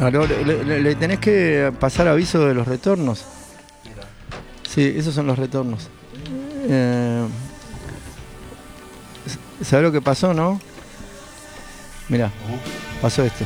Le tenés que pasar aviso de los retornos. Sí, esos son los retornos. ¿Sabés lo que pasó, no? Mirá, pasó esto.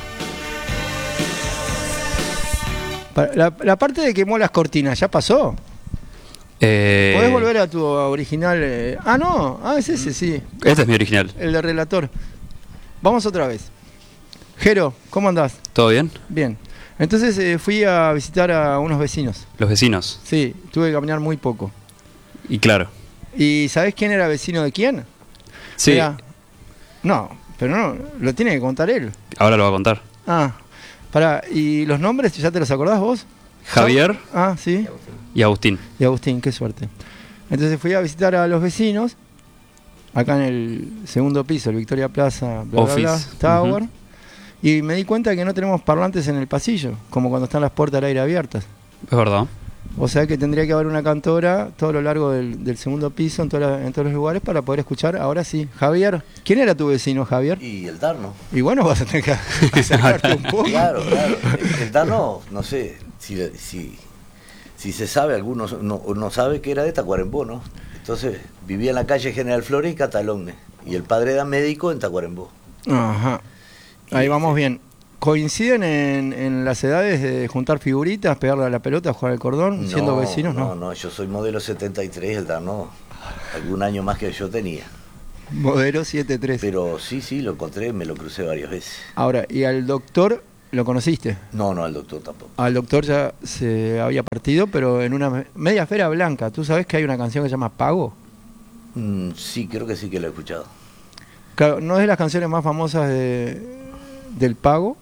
La parte de quemó las cortinas, ¿ya pasó? ¿Podés volver a tu original? Es ese, sí. Este es mi original. El de relator. Vamos otra vez. Jero, ¿cómo andás? ¿Todo bien? Bien. Entonces fui a visitar a unos vecinos. ¿Los vecinos? Sí, tuve que caminar muy poco. Y claro. ¿Y sabés quién era vecino de quién? Sí. Era... No, pero no, lo tiene que contar él. Ahora lo va a contar. Pará, ¿y los nombres ya te los acordás vos? Javier. Sí. Y Agustín. Y Agustín, qué suerte. Entonces fui a visitar a los vecinos, acá en el segundo piso, el Victoria Plaza, Office. Tower. Y me di cuenta que no tenemos parlantes en el pasillo, como cuando están las puertas al aire abiertas. Es verdad. O sea que tendría que haber una cantora todo lo largo del segundo piso, en todos los lugares, para poder escuchar. Ahora sí. Javier, ¿quién era tu vecino, Javier? Y el Darno. Y bueno, vas a tener que acercarte un poco. Claro. El Darno, no sé si se sabe, algunos no sabe que era de Tacuarembó, ¿no? Entonces vivía en la calle General Flores y Catalogne. Y el padre era médico en Tacuarembó. Ajá. Ahí vamos bien. ¿Coinciden en las edades de juntar figuritas, pegarle a la pelota, jugar al cordón, siendo vecinos? No, yo soy modelo 73, el Darno algún año más que yo tenía. Modelo 73. Pero sí, lo encontré, me lo crucé varias veces. Ahora, ¿y al doctor lo conociste? No, al doctor tampoco. Al doctor ya se había partido, pero en una media fera blanca. ¿Tú sabes que hay una canción que se llama Pago? Sí, creo que sí que lo he escuchado. Claro, ¿no es de las canciones más famosas del Pago?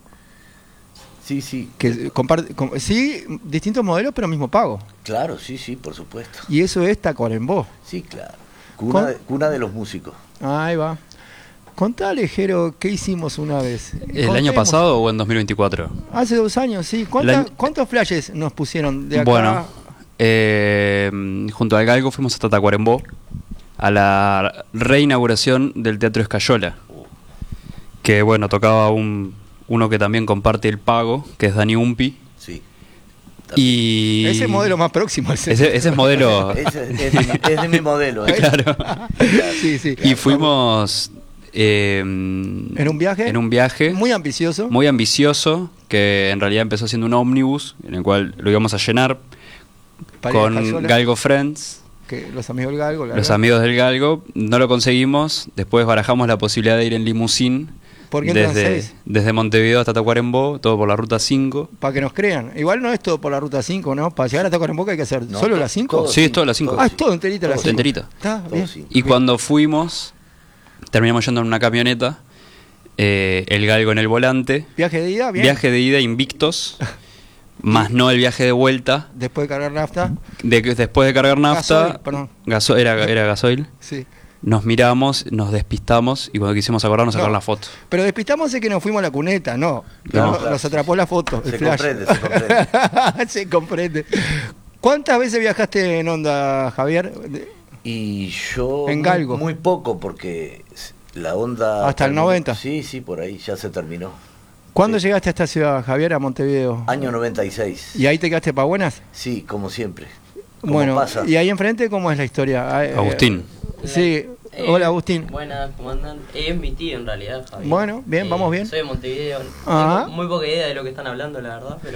Sí. Que comparte, sí, distintos modelos, pero mismo Pago. Claro, sí, por supuesto. Y eso es Tacuarembó. Sí, claro. Cuna de los músicos. Ahí va. Contale, Jero, ¿qué hicimos una vez? ¿El año pasado o en 2024? Hace 2 años, sí. ¿Cuántos flashes nos pusieron de acá? Bueno, junto al Galgo fuimos hasta Tacuarembó a la reinauguración del Teatro Escayola. Que bueno, tocaba uno que también comparte el Pago, que es Dani Umpi. Sí. Y ese modelo más próximo. Ese es modelo. Es de mi modelo. Claro. Sí. Y fuimos en un viaje muy ambicioso, que en realidad empezó siendo un ómnibus en el cual lo íbamos a llenar con Galgo Friends. Que los amigos del Galgo. Los amigos del Galgo. No lo conseguimos. Después barajamos la posibilidad de ir en limusín. ¿Por qué desde Montevideo hasta Tacuarembó, todo por la ruta 5. Para que nos crean. Igual no es todo por la ruta 5, ¿no? Para llegar a Tacuarembó, ¿qué hay que hacer? ¿Solo la 5? Sí, es toda la 5. Es todo enterita la 5. Enterita. Está bien. Y cuando fuimos, terminamos yendo en una camioneta, el Galgo en el volante. ¿Viaje de ida? Bien. Viaje de ida invictos, más no el viaje de vuelta. Después de cargar nafta. Después de cargar nafta. Era gasoil. Sí. Nos miramos, nos despistamos y cuando quisimos acordarnos sacar la foto. Pero despistamos es que nos fuimos a la cuneta, no. Nos atrapó la foto. Se comprende. Se comprende. ¿Cuántas veces viajaste en onda, Javier? Y yo en Galgo. Muy poco, porque la onda... ¿Hasta el 90? Sí, por ahí, ya se terminó. ¿Cuándo llegaste a esta ciudad, Javier, a Montevideo? Año 96. ¿Y ahí te quedaste pa' buenas? Sí, como siempre. Bueno, pasa. ¿Y ahí enfrente cómo es la historia? Agustín. Sí, hola Agustín. Buenas, ¿cómo andan? Es mi tío en realidad, Javier. Bueno, bien, vamos bien. Soy de Montevideo. Tengo muy poca idea de lo que están hablando, la verdad, pero...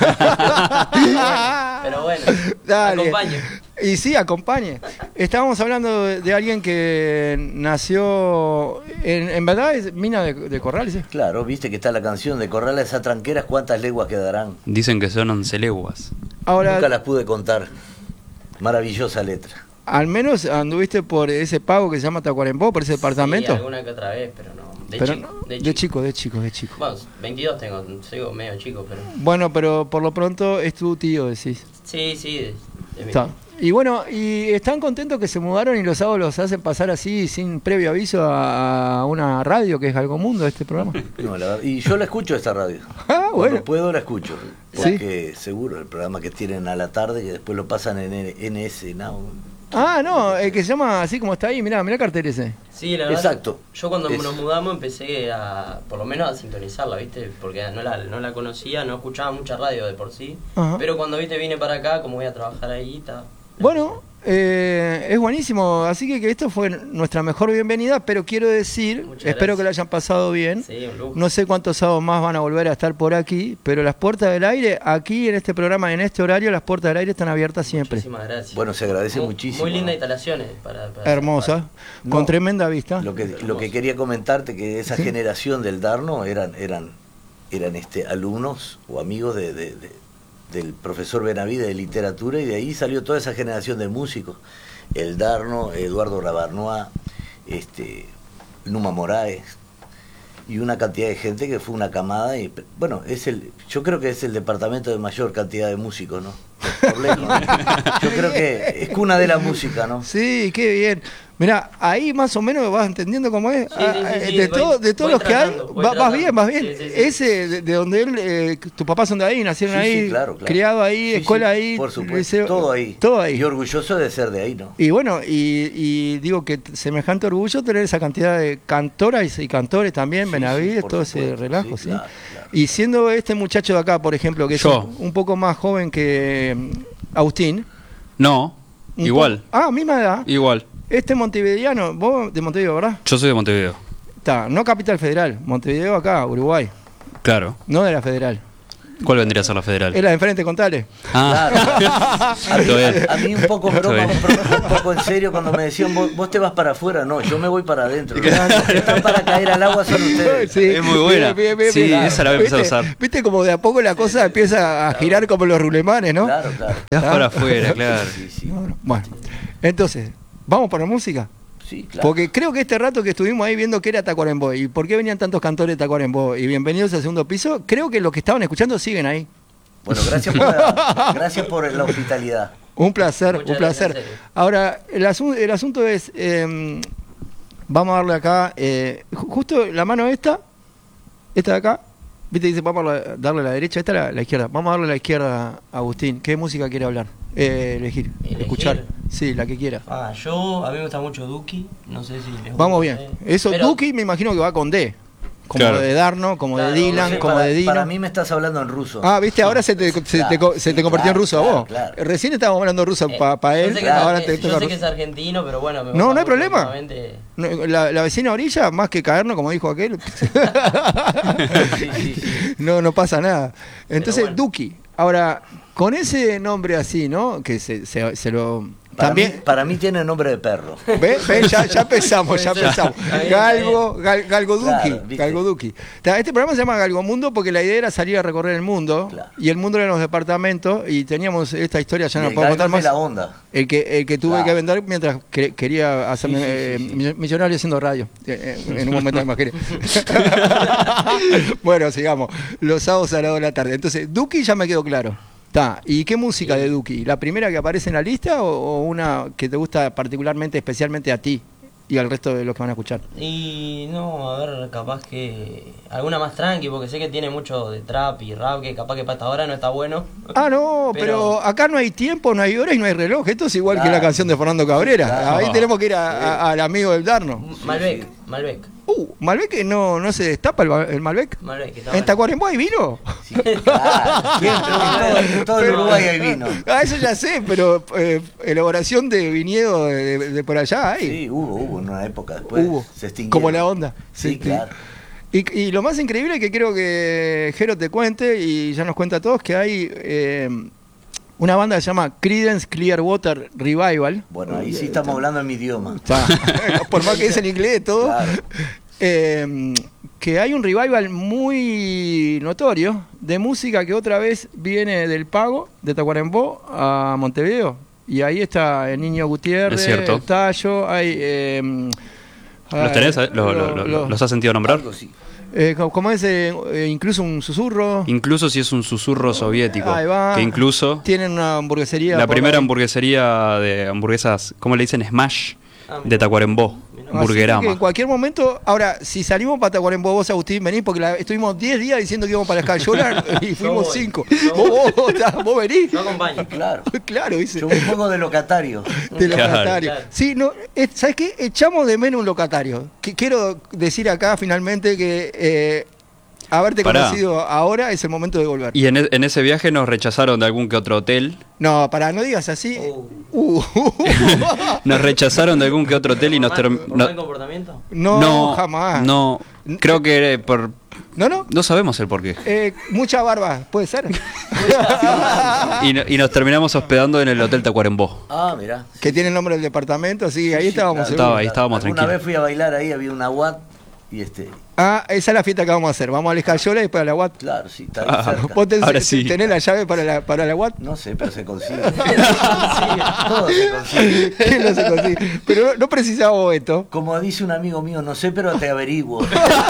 pero bueno, dale. Acompaño. Y sí, acompañe. Estábamos hablando de alguien que nació... En verdad es mina de Corrales. Claro, viste que está la canción de Corrales a Tranqueras, ¿cuántas leguas quedarán? Dicen que son 11 leguas. Ahora, nunca las pude contar. Maravillosa letra. Al menos anduviste por ese Pago que se llama Tacuarembó, por ese departamento. Sí, alguna que otra vez, pero no. De chico. Bueno, 22 tengo, sigo medio chico, pero... Bueno, pero por lo pronto es tu tío, decís. Sí, Está. Y bueno, ¿y están contentos que se mudaron y los sábados los hacen pasar así, sin previo aviso, a una radio que es Galgo Mundo, este programa? No, la verdad, y yo la escucho esta radio. Bueno. Cuando puedo la escucho. Porque seguro, el programa que tienen a la tarde, que después lo pasan en NS Now. Ah, no, el que se llama así como está ahí, mirá el cartel ese. Sí, la verdad. Exacto. Yo cuando nos mudamos empecé a, por lo menos a sintonizarla, ¿viste? Porque no la conocía, no escuchaba mucha radio de por sí. Ajá. Pero cuando, ¿viste? Vine para acá, como voy a trabajar ahí, está. Bueno, es buenísimo, así que esto fue nuestra mejor bienvenida, pero quiero decir, Muchas espero gracias. que la hayan pasado bien. Sí, un lujo. No sé cuántos sábados más van a volver a estar por aquí, pero las puertas del aire, aquí en este programa, en este horario, las puertas del aire están abiertas siempre. Muchísimas gracias. Bueno, se agradece muchísimo. Muy lindas ¿no? instalaciones para Hermosa, con No, tremenda vista. Lo que quería comentarte, que esa generación del Darno eran alumnos o amigos del profesor Benavides de literatura, y de ahí salió toda esa generación de músicos. El Darno, Eduardo Rabarnois, Numa Moraes, y una cantidad de gente que fue una camada. Y bueno, yo creo que es el departamento de mayor cantidad de músicos, ¿no? Por lejos, ¿no? Yo creo que es cuna de la música, ¿no? Sí, qué bien. Mirá, ahí más o menos vas entendiendo cómo es. Sí, De todos los que hay, vas bien, vas bien. Sí. Ese de donde él, tus papás son de ahí, nacieron ahí, Sí, claro. criado ahí, Sí, escuela sí, ahí. por supuesto, liceo, todo ahí. Todo ahí. Y orgulloso de ser de ahí, ¿no? Y bueno, y digo que semejante orgullo tener esa cantidad de cantoras y cantores también, Sí, Benavides, por todo supuesto, ese relajo, ¿sí? claro. Y siendo este muchacho de acá, por ejemplo, que es Yo. un poco más joven que Agustín. No, un igual, misma edad. igual. Este montevideano, vos de Montevideo, ¿verdad? Yo soy de Montevideo, Está, no Capital Federal, Montevideo acá, Uruguay, claro. no de la Federal. ¿Cuál vendría a ser la federal? Es la de enfrente, contale. Ah, A mí, Todo bien. a mí un poco Todo broma, bien. un poco en serio, cuando me decían, vos te vas para afuera, no, yo me voy para adentro. Los que están para caer al agua son ustedes. Sí, Es muy buena. Sí, esa la voy a empezar a ¿Viste? usar. Viste como de a poco la cosa empieza a girar como los rulemanes, ¿no? Claro, claro. Te vas para afuera, claro. Sí, sí. Bueno, entonces, ¿vamos para música? Sí, claro. Porque creo que este rato que estuvimos ahí viendo qué era Tacuarembó y por qué venían tantos cantores de Tacuarembó y bienvenidos al segundo piso, creo que los que estaban escuchando siguen ahí. Bueno, gracias por la hospitalidad. Un placer, Muchas un placer. gracias, en serio. Ahora, el asunto es, vamos a darle acá, justo la mano esta de acá, viste, dice, vamos a darle a la derecha, esta la izquierda. Vamos a darle a la izquierda a Agustín. ¿Qué música quiere hablar? Elegir, escuchar. Sí, la que quiera. a mí me gusta mucho Duki, no sé si les gusta. Vamos bien. Eso, Pero- Duki me imagino que va con D. Como Claro. de Darno, como Claro, de Dylan, no sé, como de Dino. Para mí me estás hablando en ruso. Ah, viste, ahora se te convirtió en ruso a claro, vos. claro. Recién estábamos hablando ruso para Yo él, sé que, ahora es, te yo toca sé que ruso. es argentino, pero bueno, me No, gusta no hay mucho problema. últimamente. No, la vecina orilla, más que caernos, como dijo aquel, Sí. no pasa nada. Entonces, bueno. Duki. Ahora, con ese nombre así, ¿no? Que se lo... También... Para mí tiene nombre de perro. ¿Ve? Ya empezamos, ya empezamos. Galgo Duki. Claro, ¿viste? Galgo Duki. Este programa se llama Galgo Mundo porque la idea era salir a recorrer el mundo. Claro. Y el mundo eran los departamentos. Y teníamos esta historia, ya no Y puedo contar Galgo más. es la onda. El que tuve Claro. que vender mientras quería hacerme Sí. millonario haciendo radio. En un momento me imaginé. Bueno, sigamos. Los sábados a las 2 de la tarde. Entonces, Duki ya me quedó claro. Está. ¿Y qué música de Duki? ¿La primera que aparece en la lista o una que te gusta particularmente, especialmente a ti y al resto de los que van a escuchar? Y no, a ver, capaz que alguna más tranqui, porque sé que tiene mucho de trap y rap, que capaz que para esta hora no está bueno. Ah, no, pero acá no hay tiempo, no hay hora y no hay reloj. Esto es igual que la Claro. canción de Fernando Cabrera. Claro. Ahí tenemos que ir al amigo del Darno. Malbec, sí. Malbec, Malbec no se destapa el Malbec. Malbec, que está ¿En bueno. Tacuarembó hay vino? Sí, claro. Siempre, en todo el Uruguay hay vino. Ah, eso ya sé, pero elaboración de viñedo de por allá hay. Sí, hubo en una época después. Hubo. Se extinguieron. Como la onda. Sí, claro. Y lo más increíble que quiero que Jero te cuente, y ya nos cuenta a todos, que hay una banda que se llama Creedence Clearwater Revival. Bueno, ahí sí estamos hablando en mi idioma. Está. Por más que es en inglés todo. Claro. Que hay un revival muy notorio de música que otra vez viene del Pago, de Tacuarembó, a Montevideo. Y ahí está el Niño Gutiérrez, Es cierto. el Tallo, hay... ¿Los tenés? ¿Los has sentido nombrar? Algo sí. ¿Cómo es? Incluso un susurro. Incluso si es un susurro soviético. Ahí va. Que incluso Tienen una hamburguesería. la por primera ahí. hamburguesería de hamburguesas, ¿cómo le dicen? Smash, Ah, de Tacuarembó. Mirá. ¿no? Así Burgerama. que en cualquier momento, ahora, si salimos para Tacuarembó, vos, Agustín, venís, porque estuvimos 10 días diciendo que íbamos para Escayola y fuimos voy, 5. yo Vos venís. Yo acompaño. Claro. Claro, dice. Yo un poco de locatario. De Claro. locatario. Claro. Sí, no, ¿sabes qué? Echamos de menos un locatario. Quiero decir acá finalmente que haberte Pará. conocido ahora es el momento de volver. Y en ese viaje nos rechazaron de algún que otro hotel. No, no digas así. Uh. Nos rechazaron de algún que otro hotel y nos ¿Por terminó. mal comportamiento? No, jamás. No, creo que por. No. No sabemos el porqué. Mucha barba, ¿puede ser? Y nos terminamos hospedando en el Hotel Tacuarembó. Ah, mirá. Que tiene el nombre del departamento, así, ahí Sí, estábamos claro. seguros. Ahí estábamos Una tranquilos. vez fui a bailar ahí, había una UAT y Ah, esa es la fiesta que vamos a hacer. Vamos a la Escayola y después a la UAT. claro, sí, está ahí Ah, cerca. ¿Vos Ahora sí. tenés la llave para la UAT? No sé, pero se consigue. Todo se consigue. Que no se consigue. Pero no precisamos esto. Como dice un amigo mío, no sé, pero te averiguo.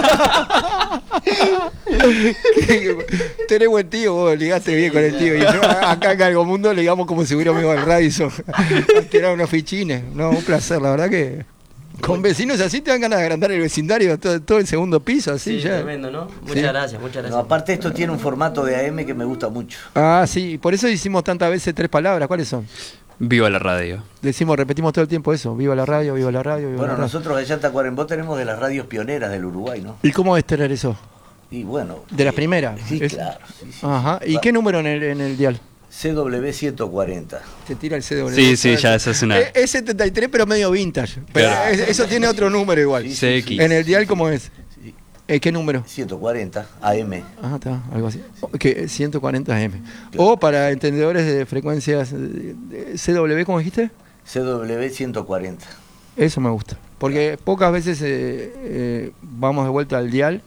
Tenés buen tío, vos ligaste bien con el tío. Y yo, acá en Algo Mundo ligamos como si hubiéramos ido al Radisson a tirar unos fichines. No, un placer, la verdad que con vecinos así te dan ganas de agrandar el vecindario, todo el segundo piso, así Sí, ya. tremendo, ¿no? Muchas Sí. gracias, muchas No, gracias. aparte esto tiene un formato de AM que me gusta mucho. Ah, sí, por eso hicimos tantas veces 3 palabras. ¿Cuáles son? Viva la radio. Repetimos todo el tiempo eso. Viva la radio, viva la radio, viva Bueno, la radio. nosotros allá en Tacuarembó tenemos de las radios pioneras del Uruguay, ¿no? ¿Y cómo es tener eso? Y bueno. ¿De las primeras? Sí, Es- claro. Sí, sí. Ajá. ¿Y qué número en el dial? CW 140. Te tira el CW. Sí, sí, ya esa es una. Es 73, pero medio vintage. Pero Claro. eso tiene otro número igual. Sí, CX. En el dial, ¿cómo es? Sí, ¿Qué número? 140 AM. Ajá, está, algo así. Que 140 M. O para entendedores de frecuencias CW, ¿cómo dijiste? CW 140. Eso me gusta. Porque pocas veces vamos de vuelta al dial,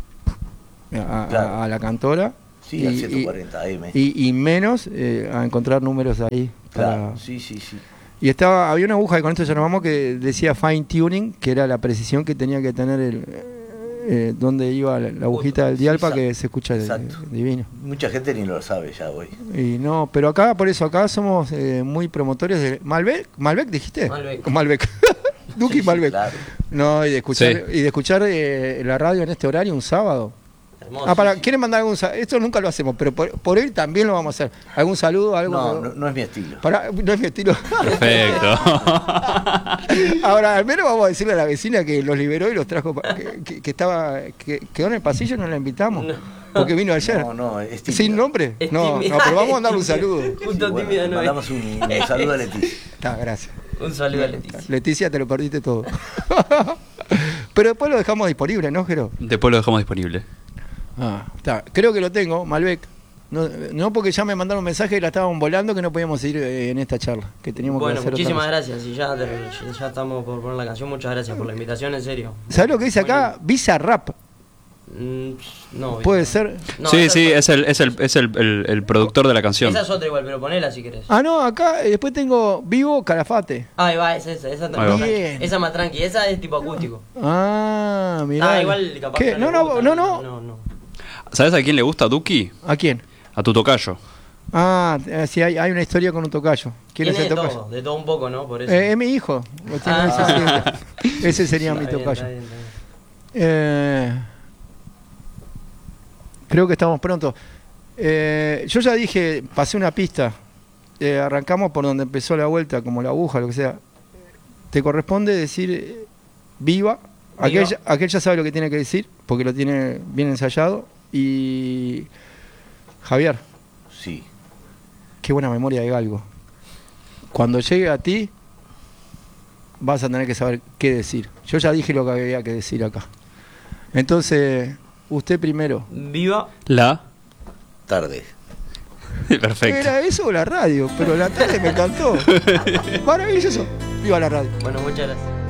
Claro. a la cantora. Sí, al 140 AM. Y menos a encontrar números ahí. Claro, sí, sí, sí. Y había una aguja, y con esto ya nos vamos, que decía fine tuning, que era la precisión que tenía que tener donde iba la agujita del dial para que se escuche Exacto. divino. Mucha gente ni lo sabe ya hoy. Y no, pero acá, por eso, acá somos muy promotores de Malbec, dijiste. Malbec. Duki Sí, sí, Malbec. claro. No, y de escuchar, Sí. y de escuchar la radio en este horario un sábado. Hermoso. ¿Quieren mandar algún saludo? Esto nunca lo hacemos, pero por él también lo vamos a hacer. ¿Algún saludo? Algo No es mi estilo. no es mi estilo. Perfecto. Ahora, al menos vamos a decirle a la vecina que los liberó y los trajo, que quedó en el pasillo y no la invitamos. No. Porque vino ayer. No, es tímida. ¿Sin nombre? Es No, tímida, pero vamos a mandarle un es tímida. saludo. Justo Bueno, tímida no es. mandamos un saludo a Leticia. Está, gracias. Un saludo a Leticia. Leticia, te lo perdiste todo. Pero después lo dejamos disponible, ¿no, Jero? Después lo dejamos disponible. Está. Creo que lo tengo, Malbec. No, porque ya me mandaron un mensaje y la estaban volando que no podíamos ir en esta charla. Que teníamos Bueno, que hacer muchísimas otra cosa. gracias. Y ya estamos por poner la canción. Muchas gracias por la invitación, en serio. ¿Sabes lo que dice acá? Visa Rap. No, ¿Puede esa- ser? no, Sí, esa sí, es es el productor de la canción. Esa es otra igual, pero ponela si querés. Ah, no, acá después tengo Vivo Calafate. Ahí va, esa Ahí va. más tranqui. Bien. Esa más tranqui, esa es tipo acústico. Ah, mirá. Ah, igual capaz ¿Qué? que No, le gusta, no. ¿Sabes a quién le gusta Duki? ¿A quién? A tu tocayo. Ah, sí, hay una historia con un tocayo. ¿Quién es Tiene el de tocayo? todo, de todo un poco, ¿no? Por eso. Es mi hijo. Ah. Ese sería mi Está bien, tocayo. está bien, está bien. Creo que estamos pronto. Yo ya dije, pasé una pista. Arrancamos por donde empezó la vuelta, como la aguja, lo que sea. Te corresponde decir viva. Viva. Aquel ya sabe lo que tiene que decir, porque lo tiene bien ensayado. Y Javier, Sí. qué buena memoria de Galgo. Cuando llegue a ti, vas a tener que saber qué decir. Yo ya dije lo que había que decir acá. Entonces, usted primero. Viva. La. Tarde. Perfecto. Era eso o la radio, pero la tarde me encantó. Maravilloso. Viva la radio. Bueno, muchas gracias.